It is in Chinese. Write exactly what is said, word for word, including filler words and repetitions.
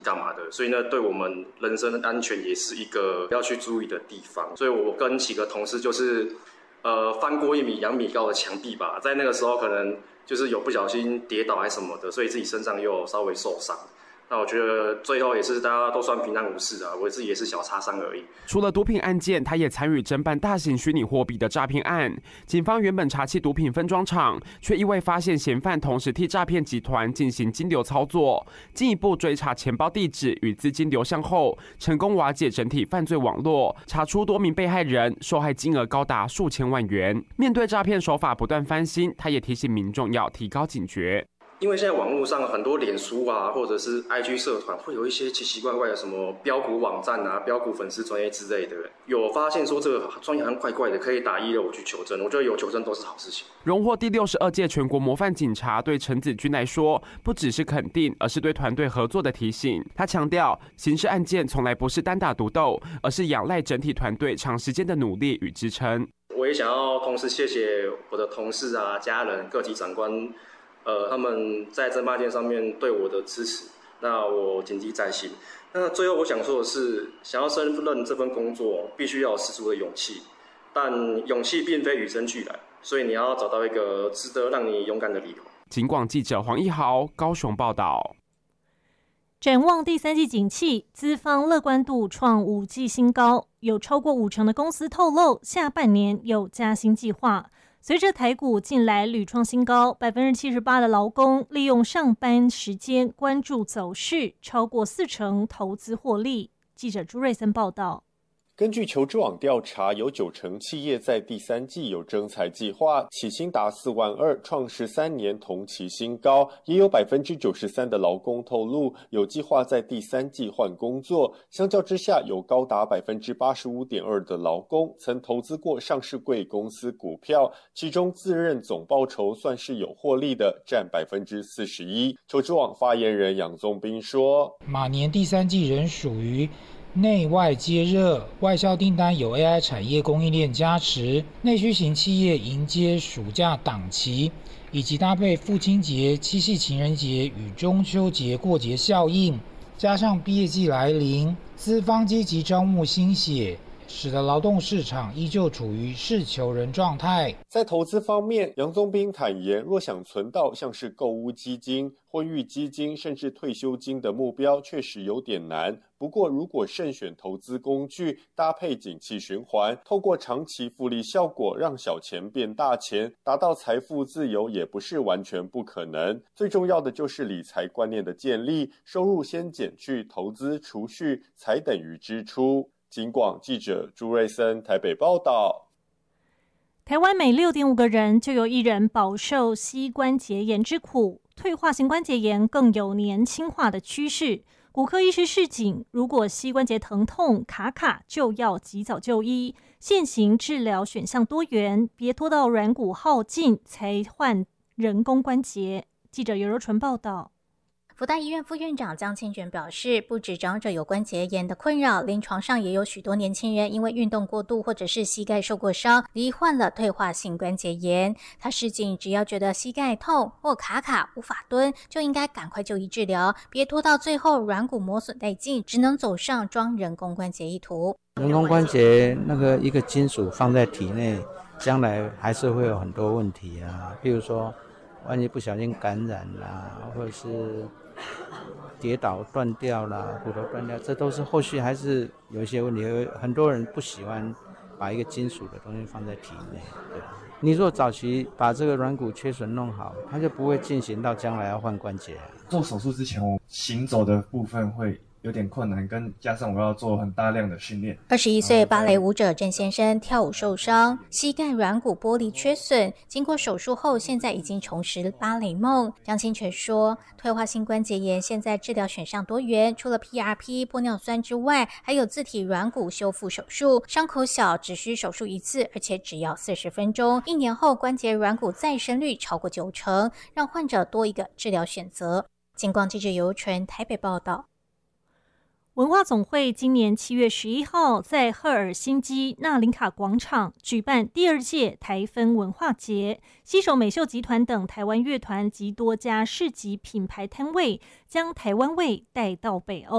干嘛的，所以呢，对我们人身安全也是一个要去注意的地方。所以我跟几个同事就是，呃，翻过一米两米高的墙壁吧，在那个时候可能就是有不小心跌倒还是什么的，所以自己身上又稍微受伤。那我觉得最后也是大家都算平安无事啊，我自己也是小擦伤而已。 除了毒品案件，他也参与侦办大型虚拟货币的诈骗案。警方原本查缉毒品分装厂，却意外发现嫌犯同时替诈骗集团进行金流操作。进一步追查钱包地址与资金流向后，成功瓦解整体犯罪网络，查出多名被害人，受害金额高达数千万元。面对诈骗手法不断翻新，他也提醒民众要提高警觉。 因为现在网络上很多脸书啊，或者是 I G 社团，会有一些奇奇怪怪的什么标股网站啊、标股粉丝专业之类的，有发现说这个专业好像怪怪的，可以打一六五去求证。我觉得有求证都是好事情。 荣获第六十二届全国模范警察，对陈子君来说，不只是肯定，而是对团队合作的提醒。他强调，刑事案件从来不是单打独斗，而是仰赖整体团队长时间的努力与支撑。 我也想要同时谢谢我的同事啊、家人、各级长官。呃，他们在侦办件上面对我的支持，那我谨记在心。那最后我想说的是，想要胜任这份工作，必须要有十足的勇气，但勇气并非与生俱来，所以你要找到一个值得让你勇敢的理由。 警广记者黄一豪高雄报道。 展望第三季景气，资方乐观度创五季新高，有超过五成的公司透露下半年有加薪计划。随着台股近来屡创新高， 百分之七十八 的劳工利用上班时间关注走势，超过四成投资获利。记者朱瑞森报道。 根据求职网调查，有九成企业在第三季有征才计划，起薪达四万二，创十三年同期新高。也有百分之九十三的劳工透露有计划在第三季换工作。相较之下，有高达百分之八十五点二的劳工曾投资过上市柜公司股票，其中自认总报酬算是有获利的，占百分之四十一。求职网发言人杨宗斌说：“ 马年第三季仍属于。”内外皆热，外销订单有 A I 产业供应链加持，内需型企业迎接暑假档期，以及搭配父亲节、七夕情人节与中秋节过节效应，加上毕业季来临，资方积极招募新血，使得劳动市场依旧处于适求人状态。 在投资方面，杨宗斌坦言，若想存到像是购屋基金、婚育基金甚至退休金的目标，确实有点难。不过如果慎选投资工具，搭配景气循环，透过长期复利效果让小钱变大钱，达到财富自由也不是完全不可能。最重要的就是理财观念的建立，收入先减去投资储蓄，才等于支出。警广记者朱瑞森台北报道。 台湾每 六点五 个人就有一人饱受膝关节炎之苦，退化性关节炎更有年轻化的趋势。骨科医师示警，如果膝关节疼痛卡卡，就要及早就医。现行治疗选项多元，别拖到软骨耗尽才换人工关节。记者尤柔纯报道。 福大医院副院长江清泉表示，不止长者有关节炎的困扰，临床上也有许多年轻人因为运动过度或者是膝盖受过伤，罹患了退化性关节炎。他示警，只要觉得膝盖痛或卡卡无法蹲，就应该赶快就医治疗，别拖到最后软骨磨损殆尽，只能走上装人工关节一途。 人工关节那个一个金属放在体内，将来还是会有很多问题啊，比如说万一不小心感染啦，或者是跌倒断掉啦，骨头断掉，这都是后续还是有一些问题。很多人不喜欢把一个金属的东西放在体内，对。你如果早期把这个软骨缺损弄好，它就不会进行到将来要换关节。 做手术之前，我行走的部分会有点困难，跟加上我要做很大量的训练。 二十一岁芭蕾舞者郑先生跳舞受伤，膝盖软骨剥离缺损，经过手术后，现在已经重拾芭蕾梦。江清泉说，退化性关节炎现在治疗选项多元，除了 P R P 玻尿酸之外，还有自体软骨修复手术，伤口小，只需手术一次，而且只要四十分钟，一年后关节软骨再生率超过九成，让患者多一个治疗选择。警广记者尤纯台北报道。 文化总会今年七月十一号在赫尔辛基纳林卡广场举办第二届台芬文化节，携手美秀集团等台湾乐团及多家市级品牌摊位，将台湾味带到北欧。